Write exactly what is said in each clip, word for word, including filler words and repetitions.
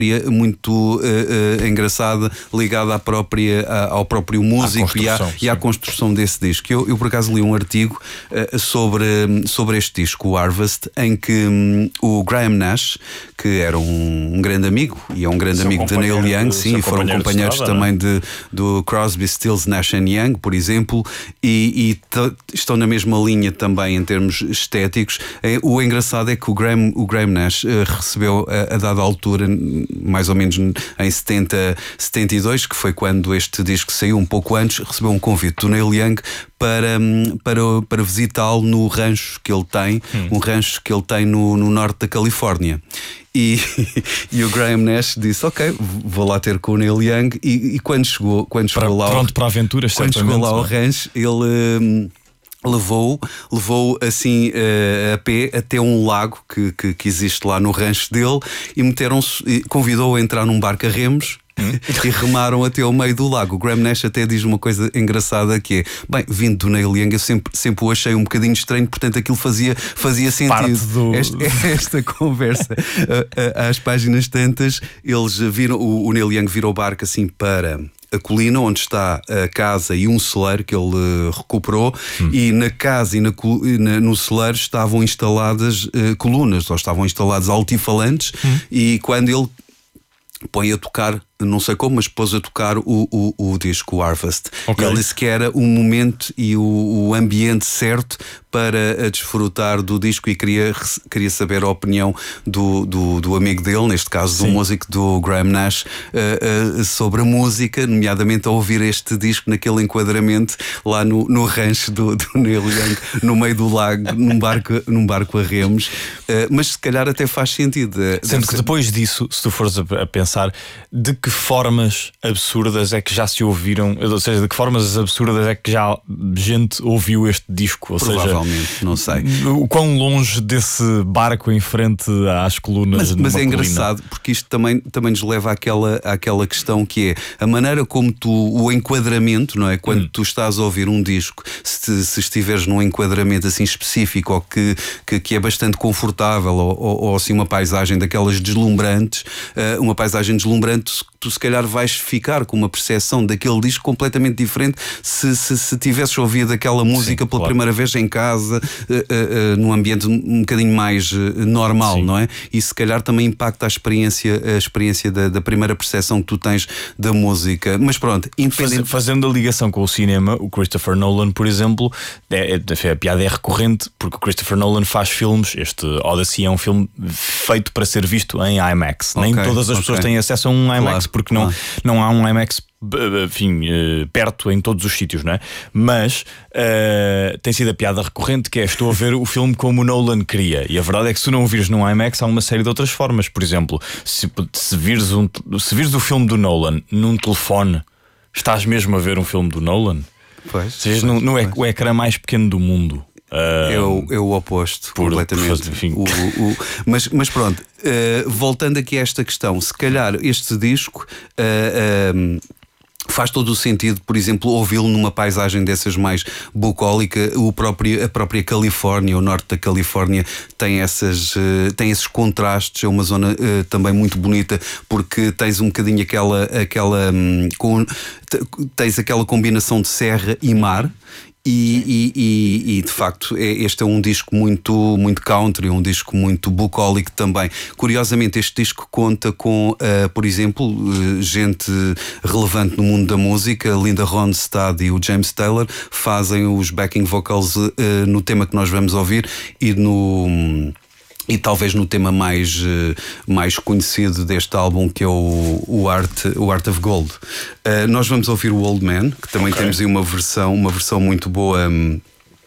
muito uh, uh, engraçada, ligada à própria, à, ao próprio músico e à, e à construção desse disco. Eu, eu por acaso li um artigo uh, sobre, sobre este disco, o Harvest, em que um, o Graham Nash, que era um, um grande amigo e é um grande seu amigo de Neil Young, de, sim, e foram companheiros estrada, também de, do Crosby, Stills, Nash and Young, por exemplo, e, e estão na mesma linha também em termos estéticos. O engraçado é que o Graham, o Graham Nash uh, recebeu a, a dada altura, mais ou menos em setenta, setenta e dois, que foi quando este disco saiu, um pouco antes, recebeu um convite do Neil Young para, para, para visitá-lo no rancho que ele tem, hum. um rancho que ele tem no, no norte da Califórnia. E, e o Graham Nash disse: ok, vou lá ter com o Neil Young. E, e quando chegou, quando chegou para, lá pronto ao, para aventuras, quando chegou lá ao rancho, ele hum, levou, levou assim uh, a pé até um lago que, que, que existe lá no rancho dele e meteram-se, convidou-o a entrar num barco a remos. E remaram até ao meio do lago. O Graham Nash até diz uma coisa engraçada que é: bem, vindo do Neil Young, eu sempre, sempre o achei um bocadinho estranho, portanto aquilo fazia, fazia sentido. Do... Esta, esta conversa, às páginas tantas, eles viram, o, o Neil Young virou o barco assim para a colina onde está a casa e um celeiro que ele uh, recuperou, hum. e na casa e na, na, no celeiro estavam instaladas uh, colunas, ou estavam instalados altifalantes, hum. e quando ele põe a tocar, não sei como, mas pôs a tocar o, o, o disco, o Harvest. Okay. Ele disse que era o momento e o, o ambiente certo para desfrutar do disco e queria, queria saber a opinião do, do, do amigo dele, neste caso Sim. do músico, do Graham Nash, uh, uh, sobre a música, nomeadamente a ouvir este disco naquele enquadramento lá no, no rancho do, do Neil Young, no meio do lago, num barco, num barco a remos. Uh, mas se calhar até faz sentido. Uh, Sendo que depois disso, se tu fores a, a pensar de que formas absurdas é que já se ouviram, ou seja, de que formas absurdas é que já gente ouviu este disco, ou Provavelmente, seja, não sei o quão longe desse barco em frente às colunas. Mas, mas é colina. engraçado porque isto também, também nos leva àquela, àquela questão que é a maneira como tu, o enquadramento, não é? Quando hum. tu estás a ouvir um disco, se, se estiveres num enquadramento assim específico ou que, que, que é bastante confortável ou, ou, ou assim uma paisagem daquelas deslumbrantes, uh, uma paisagem deslumbrante, tu se calhar vais ficar com uma percepção daquele disco completamente diferente se, se, se tivesses ouvido aquela música Sim, pela claro. primeira vez em casa, uh, uh, uh, num ambiente um, um bocadinho mais uh, normal, Sim. não é? E se calhar também impacta a experiência, a experiência da, da primeira percepção que tu tens da música. Mas pronto, independente... Fazendo a ligação com o cinema, o Christopher Nolan, por exemplo, é, é, a piada é recorrente porque o Christopher Nolan faz filmes. Este Odyssey é um filme feito para ser visto em IMAX. Okay, Nem todas as okay. pessoas têm acesso a um IMAX, claro. Porque não, não há um IMAX, enfim, perto em todos os sítios, não é? Mas uh, tem sido a piada recorrente que é: estou a ver o filme como o Nolan queria. E a verdade é que se tu não o vires num IMAX há uma série de outras formas. Por exemplo, se, se, vires, um, se vires o filme do Nolan num telefone, estás mesmo a ver um filme do Nolan? Pois, Ou seja, pois, no, no pois. o ecrã mais pequeno do mundo. Uh, eu, eu o oposto por, completamente. Por, enfim. O, o, o, mas, mas pronto, uh, voltando aqui a esta questão, se calhar este disco uh, um, faz todo o sentido, por exemplo, ouvi-lo numa paisagem dessas mais bucólica. O próprio, a própria Califórnia, o norte da Califórnia, tem, essas, uh, tem esses contrastes. É uma zona uh, também muito bonita porque tens um bocadinho aquela, aquela um, com, tens aquela combinação de serra e mar. E, e, e, e de facto este é um disco muito, muito country, um disco muito bucólico também. Curiosamente este disco conta com, uh, por exemplo, uh, gente relevante no mundo da música. Linda Ronstadt e o James Taylor fazem os backing vocals uh, no tema que nós vamos ouvir e no... E talvez no tema mais, mais conhecido deste álbum, que é o, o, Art, o Art of Gold. Uh, nós vamos ouvir o Old Man, que também okay. temos aí uma versão, uma versão muito boa um,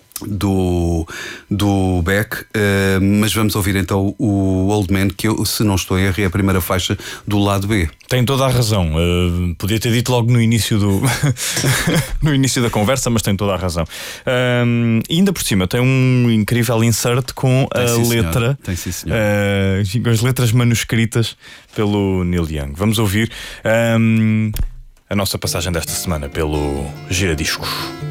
do, do Beck, uh, mas vamos ouvir então o Old Man, que eu, se não estou em erro, é a primeira faixa do lado B. Tem toda a razão. Uh, podia ter dito logo no início do no início da conversa, mas tem toda a razão. Uh, e ainda por cima tem um incrível insert com tem a sim, letra, tem sim, senhor. Uh, com as letras manuscritas pelo Neil Young. Vamos ouvir um, a nossa passagem desta semana pelo Giradiscos.